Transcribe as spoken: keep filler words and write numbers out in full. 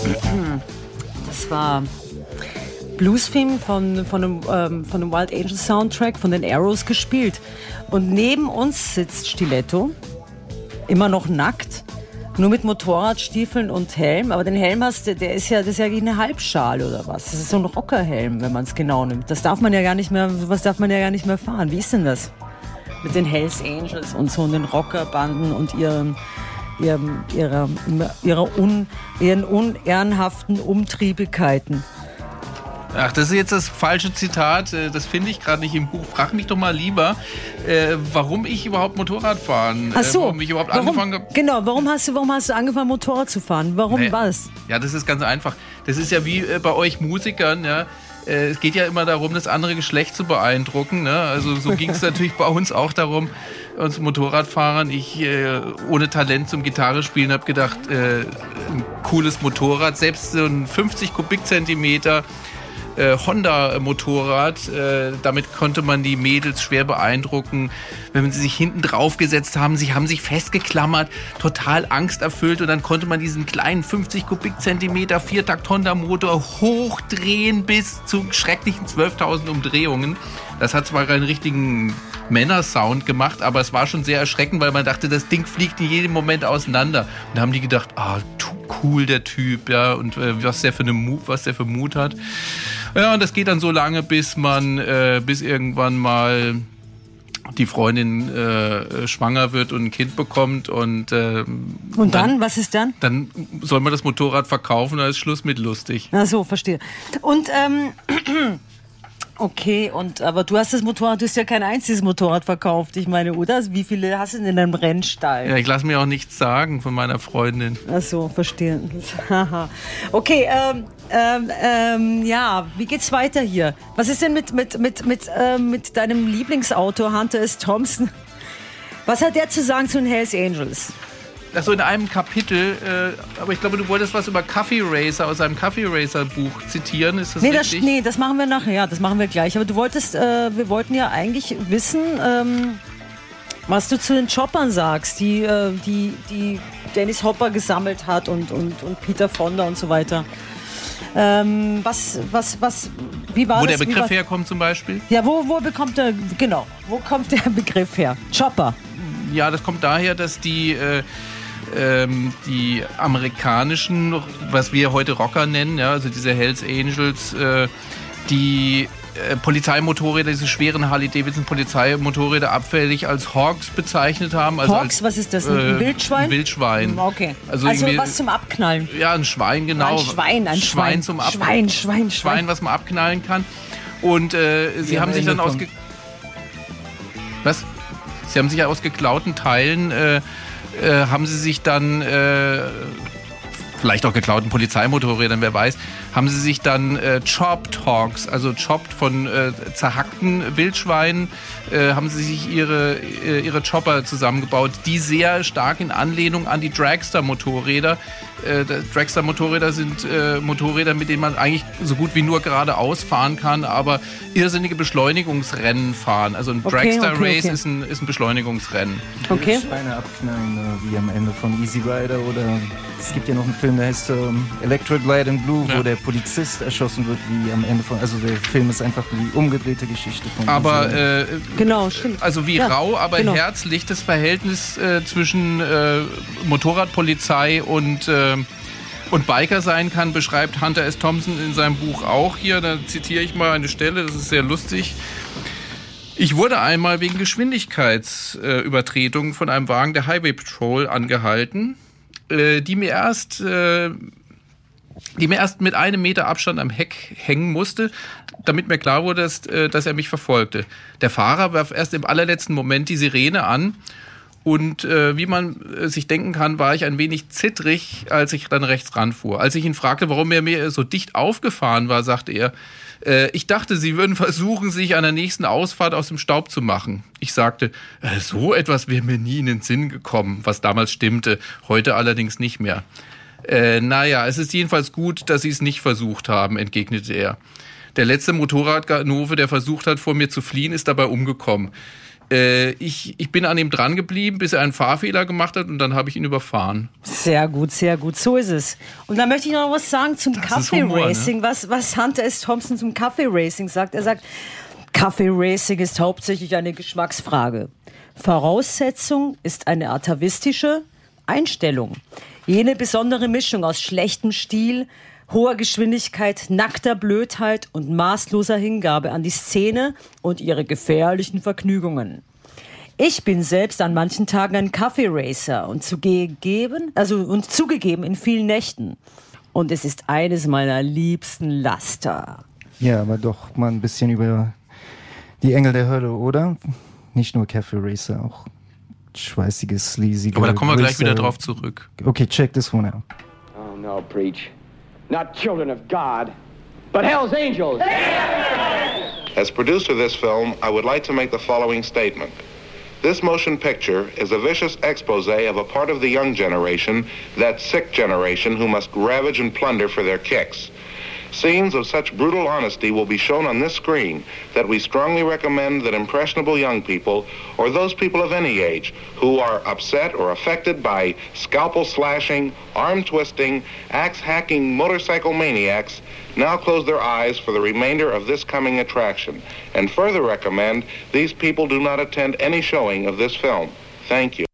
Das war Blues-Theme von, von, einem, ähm, von einem Wild Angels Soundtrack von den Arrows gespielt. Und neben uns sitzt Stiletto, immer noch nackt, nur mit Motorradstiefeln und Helm. Aber den Helm hast du, der ist ja, das ist ja wie eine Halbschale oder was. Das ist so ein Rockerhelm, wenn man es genau nimmt. Das darf man ja gar nicht mehr, was darf man ja gar nicht mehr fahren. Wie ist denn das? Mit den Hells Angels und so und den Rockerbanden und ihren, ihrem, ihrer, ihrer un, ihren unehrenhaften Umtriebigkeiten. Ach, das ist jetzt das falsche Zitat. Das finde ich gerade nicht im Buch. Frag mich doch mal lieber, äh, warum ich überhaupt Motorrad fahren. Ach so. Äh, warum ich überhaupt warum, angefangen habe. Genau, warum hast du, warum hast du angefangen, Motorrad zu fahren? Warum naja, was? Ja, das ist ganz einfach. Das ist ja wie äh, bei euch Musikern, ja. Äh, es geht ja immer darum, das andere Geschlecht zu beeindrucken. Ne? Also so ging es natürlich bei uns auch darum, uns Motorradfahrern. Ich äh, ohne Talent zum Gitarre spielen habe gedacht, äh, ein cooles Motorrad, selbst so ein fünfzig Kubikzentimeter Äh, Honda-Motorrad, äh, damit konnte man die Mädels schwer beeindrucken, wenn sie sich hinten drauf gesetzt haben, sie haben sich festgeklammert, total angsterfüllt und dann konnte man diesen kleinen fünfzig Kubikzentimeter Viertakt-Honda-Motor hochdrehen bis zu schrecklichen zwölftausend Umdrehungen. Das hat zwar keinen richtigen Männersound gemacht, aber es war schon sehr erschreckend, weil man dachte, das Ding fliegt in jedem Moment auseinander. Und da haben die gedacht, ah, cool der Typ, ja, und äh, was der für eine Mut, was der für Mut hat. Ja, und das geht dann so lange, bis man, äh, bis irgendwann mal die Freundin äh, schwanger wird und ein Kind bekommt und äh, und dann, dann, was ist dann? Dann soll man das Motorrad verkaufen, da ist Schluss mit lustig. Ach so, verstehe. Und ähm, okay, und aber du hast das Motorrad, du hast ja kein einziges Motorrad verkauft, ich meine, oder? Wie viele hast du denn in deinem Rennstall? Ja, ich lasse mir auch nichts sagen von meiner Freundin. Ach so, verstehe. Okay, ähm, ähm, ähm, ja, wie geht's weiter hier? Was ist denn mit, mit, mit, mit, äh, mit deinem Lieblingsautor Hunter S. Thompson? Was hat der zu sagen zu den Hells Angels? Also in einem Kapitel, äh, aber ich glaube, du wolltest was über Coffee Racer aus einem Coffee Racer Buch zitieren, ist das nee, richtig? Das, nee, das machen wir nachher, ja, das machen wir gleich. Aber du wolltest, äh, wir wollten ja eigentlich wissen, ähm, was du zu den Choppern sagst, die, äh, die, die Dennis Hopper gesammelt hat und, und, und Peter Fonda und so weiter. Ähm, was, was, was, wie war wo das? der Begriff war, herkommt zum Beispiel? Ja, wo, wo bekommt der, genau, wo kommt der Begriff her? Chopper. Ja, das kommt daher, dass die, äh, ähm, die amerikanischen, was wir heute Rocker nennen, ja, also diese Hells Angels, äh, die äh, Polizeimotorräder, diese schweren Harley-Davidson-Polizeimotorräder abfällig als Hawks bezeichnet haben. Also Hawks, als, was ist das? Ein äh, Wildschwein? Ein Wildschwein. Okay. Also, also was zum Abknallen? Ja, ein Schwein, genau. Ein Schwein, ein Schwein. Schwein zum Ab Schwein, Schwein, Schwein. Schwein, was man abknallen kann. Und äh, sie haben sich dann ausge... Was? Sie haben sich aus geklauten Teilen, äh, äh, haben sie sich dann, äh, vielleicht auch geklauten Polizeimotorrädern, wer weiß, haben sie sich dann äh, Chopped Hawks, also chopped von äh, zerhackten Wildschweinen, äh, haben sie sich ihre, äh, ihre Chopper zusammengebaut, die sehr stark in Anlehnung an die Dragster-Motorräder. Äh, Dragster-Motorräder sind äh, Motorräder, mit denen man eigentlich so gut wie nur geradeaus fahren kann, aber irrsinnige Beschleunigungsrennen fahren. Also ein okay, Dragster-Race okay, okay. ist, ein, ist ein Beschleunigungsrennen. Okay. Schweine abknallen, äh, wie am Ende von Easy Rider, oder es gibt ja noch einen Film, der heißt ähm, Electric Light and Blue, ja. wo der Polizist erschossen wird, wie am Ende von, also der Film ist einfach die umgedrehte Geschichte von Aber äh, genau, stimmt. Also wie ja, rau, aber genau. herzlich das Verhältnis äh, zwischen äh, Motorradpolizei und äh, und Biker sein kann, beschreibt Hunter S. Thompson in seinem Buch auch hier. Da zitiere ich mal eine Stelle, das ist sehr lustig. Ich wurde einmal wegen Geschwindigkeitsübertretung äh, von einem Wagen der Highway Patrol angehalten, äh, die mir erst, äh, die mir erst mit einem Meter Abstand am Heck hängen musste, damit mir klar wurde, dass, äh, dass er mich verfolgte. Der Fahrer warf erst im allerletzten Moment die Sirene an. Und äh, wie man äh, sich denken kann, war ich ein wenig zittrig, als ich dann rechts ranfuhr. Als ich ihn fragte, warum er mir so dicht aufgefahren war, sagte er, äh, ich dachte, Sie würden versuchen, sich an der nächsten Ausfahrt aus dem Staub zu machen. Ich sagte, äh, so etwas wäre mir nie in den Sinn gekommen, was damals stimmte, heute allerdings nicht mehr. Äh, naja, es ist jedenfalls gut, dass Sie es nicht versucht haben, entgegnete er. Der letzte Motorradganove, der versucht hat, vor mir zu fliehen, ist dabei umgekommen. Äh, ich, ich bin an ihm dran geblieben, bis er einen Fahrfehler gemacht hat und dann habe ich ihn überfahren. Sehr gut, sehr gut. So ist es. Und dann möchte ich noch was sagen zum Kaffee-Racing. Ne? Was, was Hunter S. Thompson zum Kaffee-Racing sagt. Er sagt, Kaffee-Racing ist hauptsächlich eine Geschmacksfrage. Voraussetzung ist eine atavistische Einstellung. Jene besondere Mischung aus schlechtem Stil, hoher Geschwindigkeit, nackter Blödheit und maßloser Hingabe an die Szene und ihre gefährlichen Vergnügungen. Ich bin selbst an manchen Tagen ein Kaffee-Racer und zugegeben, also und zugegeben in vielen Nächten. Und es ist eines meiner liebsten Laster. Ja, aber doch mal ein bisschen über die Engel der Hölle, oder? Nicht nur Kaffee-Racer, auch schweißige, sleazige... Aber da kommen wir gleich wieder drauf zurück. Okay, check this one out. Oh no, Preach. Not children of God, but hell's angels. As producer of this film, I would like to make the following statement. This motion picture is a vicious expose of a part of the young generation, that sick generation who must ravage and plunder for their kicks. Scenes of such brutal honesty will be shown on this screen that we strongly recommend that impressionable young people, or those people of any age, who are upset or affected by scalpel slashing, arm twisting, axe hacking motorcycle maniacs, now close their eyes for the remainder of this coming attraction, and further recommend these people do not attend any showing of this film. Thank you.